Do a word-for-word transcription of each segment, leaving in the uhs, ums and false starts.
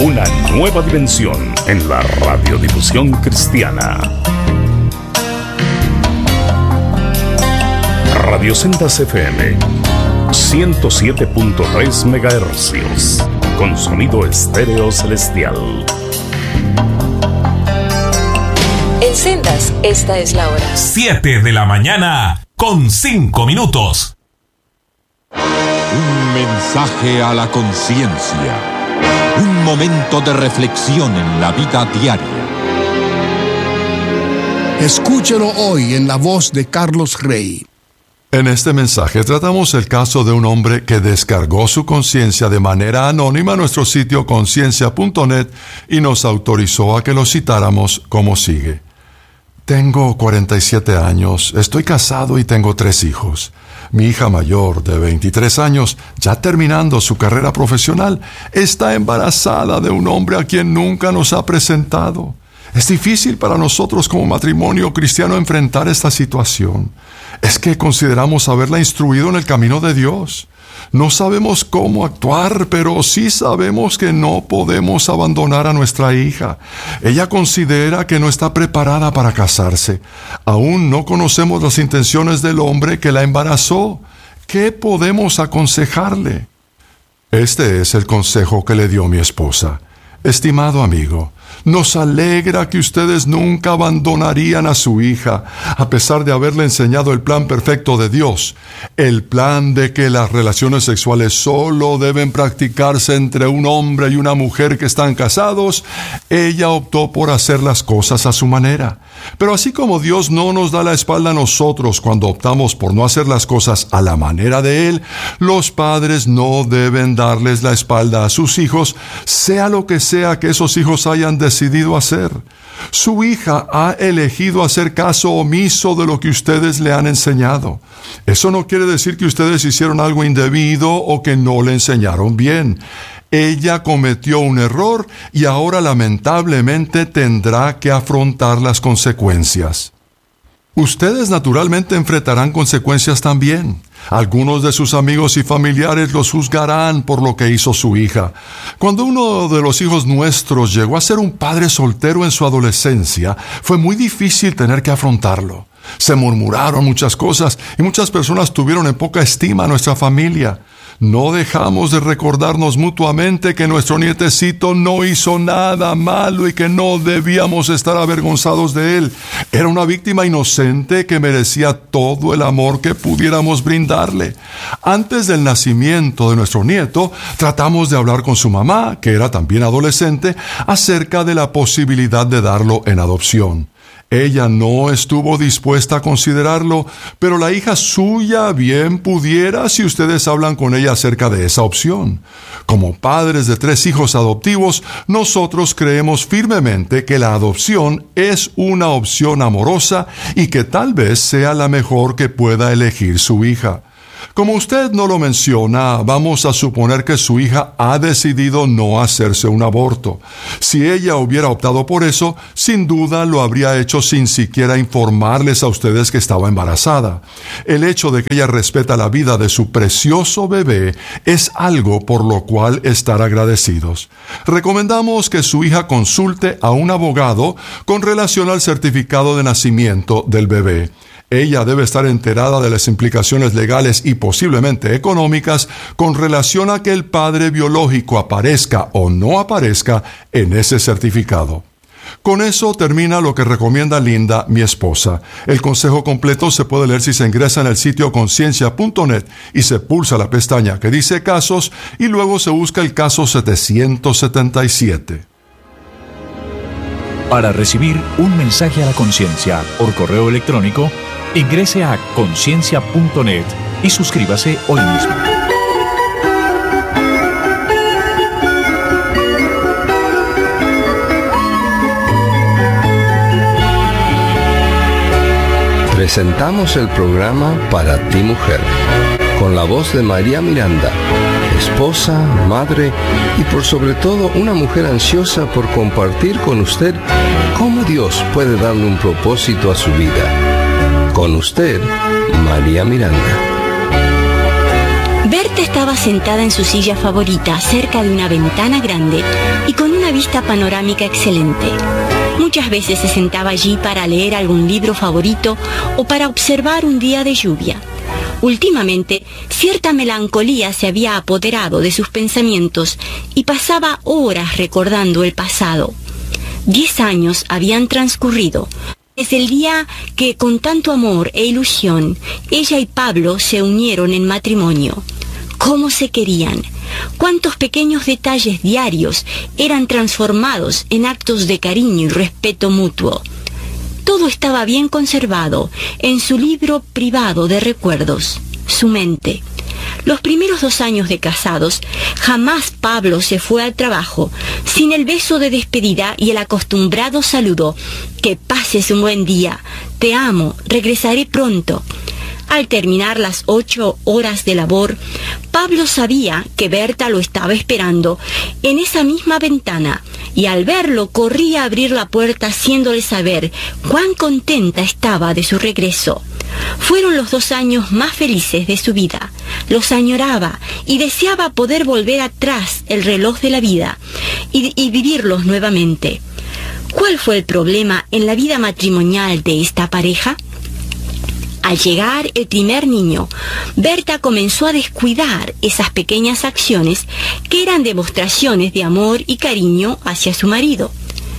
Una nueva dimensión en la radiodifusión cristiana. Radio Sendas F M ciento siete punto tres megahercios, con sonido estéreo celestial. En Sendas, esta es la hora. siete de la mañana, con cinco minutos. Un mensaje a la conciencia. Un momento de reflexión en la vida diaria. Escúchelo hoy en la voz de Carlos Rey. En este mensaje tratamos el caso de un hombre que descargó su conciencia de manera anónima a nuestro sitio conciencia punto net y nos autorizó a que lo citáramos como sigue. Tengo cuarenta y siete años, estoy casado y tengo tres hijos. Mi hija mayor, de veintitrés años, ya terminando su carrera profesional, está embarazada de un hombre a quien nunca nos ha presentado. Es difícil para nosotros como matrimonio cristiano enfrentar esta situación. Es que consideramos haberla instruido en el camino de Dios. No sabemos cómo actuar, pero sí sabemos que no podemos abandonar a nuestra hija. Ella considera que no está preparada para casarse. Aún no conocemos las intenciones del hombre que la embarazó. ¿Qué podemos aconsejarle? Este es el consejo que le dio mi esposa. Estimado amigo, nos alegra que ustedes nunca abandonarían a su hija, a pesar de haberle enseñado el plan perfecto de Dios, el plan de que las relaciones sexuales solo deben practicarse entre un hombre y una mujer que están casados. Ella optó por hacer las cosas a su manera. Pero así como Dios no nos da la espalda a nosotros cuando optamos por no hacer las cosas a la manera de Él, los padres no deben darles la espalda a sus hijos, sea lo que sea que esos hijos hayan decidido hacer. Su hija ha elegido hacer caso omiso de lo que ustedes le han enseñado. Eso no quiere decir que ustedes hicieron algo indebido o que no le enseñaron bien. Ella cometió un error y ahora lamentablemente tendrá que afrontar las consecuencias. Ustedes naturalmente enfrentarán consecuencias también. Algunos de sus amigos y familiares los juzgarán por lo que hizo su hija. Cuando uno de los hijos nuestros llegó a ser un padre soltero en su adolescencia, fue muy difícil tener que afrontarlo. Se murmuraron muchas cosas y muchas personas tuvieron en poca estima a nuestra familia. No dejamos de recordarnos mutuamente que nuestro nietecito no hizo nada malo y que no debíamos estar avergonzados de él. Era una víctima inocente que merecía todo el amor que pudiéramos brindarle. Antes del nacimiento de nuestro nieto, tratamos de hablar con su mamá, que era también adolescente, acerca de la posibilidad de darlo en adopción. Ella no estuvo dispuesta a considerarlo, pero la hija suya bien pudiera si ustedes hablan con ella acerca de esa opción. Como padres de tres hijos adoptivos, nosotros creemos firmemente que la adopción es una opción amorosa y que tal vez sea la mejor que pueda elegir su hija. Como usted no lo menciona, vamos a suponer que su hija ha decidido no hacerse un aborto. Si ella hubiera optado por eso, sin duda lo habría hecho sin siquiera informarles a ustedes que estaba embarazada. El hecho de que ella respeta la vida de su precioso bebé es algo por lo cual estar agradecidos. Recomendamos que su hija consulte a un abogado con relación al certificado de nacimiento del bebé. Ella debe estar enterada de las implicaciones legales y posiblemente económicas con relación a que el padre biológico aparezca o no aparezca en ese certificado. Con eso termina lo que recomienda Linda, mi esposa. El consejo completo se puede leer si se ingresa en el sitio conciencia punto net y se pulsa la pestaña que dice casos y luego se busca el caso setecientos setenta y siete. Para recibir un mensaje a la conciencia por correo electrónico, ingrese a conciencia punto net y suscríbase hoy mismo. Presentamos el programa Para ti Mujer, con la voz de María Miranda, esposa, madre y por sobre todo una mujer ansiosa por compartir con usted cómo Dios puede darle un propósito a su vida. Con usted, María Miranda. Berta estaba sentada en su silla favorita, cerca de una ventana grande y con una vista panorámica excelente. Muchas veces se sentaba allí para leer algún libro favorito o para observar un día de lluvia. Últimamente, cierta melancolía se había apoderado de sus pensamientos y pasaba horas recordando el pasado. Diez años habían transcurrido desde el día que, con tanto amor e ilusión, ella y Pablo se unieron en matrimonio. ¿Cómo se querían? Cuántos pequeños detalles diarios eran transformados en actos de cariño y respeto mutuo. Todo estaba bien conservado en su libro privado de recuerdos, su mente. Los primeros dos años de casados, jamás Pablo se fue al trabajo sin el beso de despedida y el acostumbrado saludo: que pases un buen día, te amo, regresaré pronto. Al terminar las ocho horas de labor, Pablo sabía que Berta lo estaba esperando en esa misma ventana, y al verlo corría a abrir la puerta haciéndole saber cuán contenta estaba de su regreso. Fueron los dos años más felices de su vida. Los añoraba y deseaba poder volver atrás el reloj de la vida y, y vivirlos nuevamente. ¿Cuál fue el problema en la vida matrimonial de esta pareja? Al llegar el primer niño, Berta comenzó a descuidar esas pequeñas acciones que eran demostraciones de amor y cariño hacia su marido.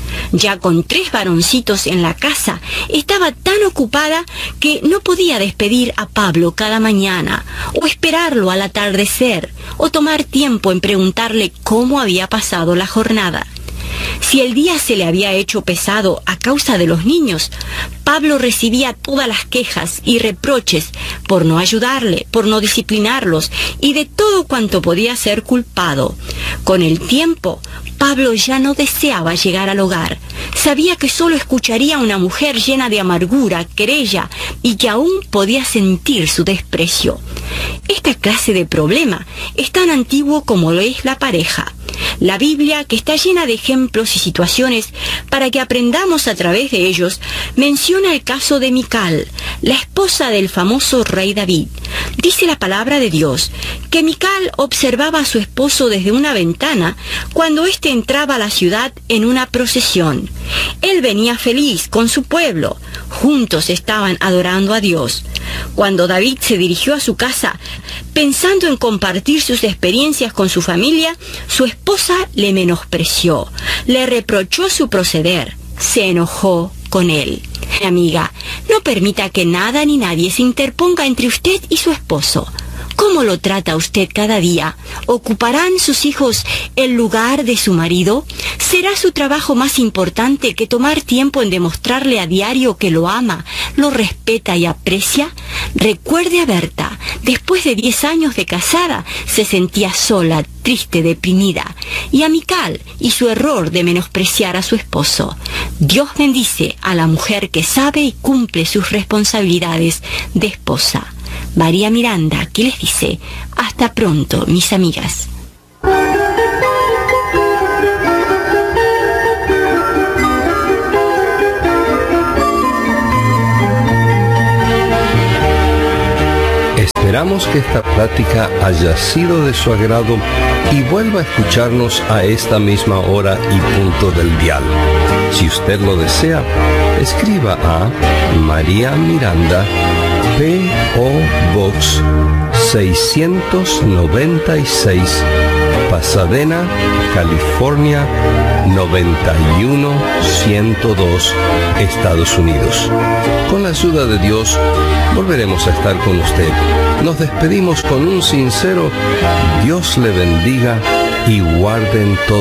Ya con tres varoncitos en la casa, estaba tan ocupada que no podía despedir a Pablo cada mañana, o esperarlo al atardecer, o tomar tiempo en preguntarle cómo había pasado la jornada. Si el día se le había hecho pesado a causa de los niños, Pablo recibía todas las quejas y reproches por no ayudarle, por no disciplinarlos y de todo cuanto podía ser culpado. Con el tiempo, Pablo ya no deseaba llegar al hogar. Sabía que solo escucharía a una mujer llena de amargura, querella y que aún podía sentir su desprecio. Esta clase de problema es tan antiguo como lo es la pareja. La Biblia, que está llena de ejemplos y situaciones para que aprendamos a través de ellos, menciona el caso de Mical, la esposa del famoso rey David. Dice la palabra de Dios que Mical observaba a su esposo desde una ventana cuando éste entraba a la ciudad en una procesión. Él venía feliz con su pueblo. Juntos estaban adorando a Dios. Cuando David se dirigió a su casa, pensando en compartir sus experiencias con su familia, su esposa le menospreció, le reprochó su proceder, se enojó con él. Amiga, no permita que nada ni nadie se interponga entre usted y su esposo. ¿Cómo lo trata usted cada día? ¿Ocuparán sus hijos el lugar de su marido? ¿Será su trabajo más importante que tomar tiempo en demostrarle a diario que lo ama, lo respeta y aprecia? Recuerde a Berta, después de diez años de casada, se sentía sola, triste, deprimida. Y a Mical y su error de menospreciar a su esposo. Dios bendice a la mujer que sabe y cumple sus responsabilidades de esposa. María Miranda, que les dice: hasta pronto, mis amigas. Esperamos que esta plática haya sido de su agrado y vuelva a escucharnos a esta misma hora y punto del dial. Si usted lo desea, escriba a María Miranda, P O Box seiscientos noventa y seis, Pasadena, California noventa y uno ciento dos, Estados Unidos. Con la ayuda de Dios, volveremos a estar con usted. Nos despedimos con un sincero Dios le bendiga y guarden todo.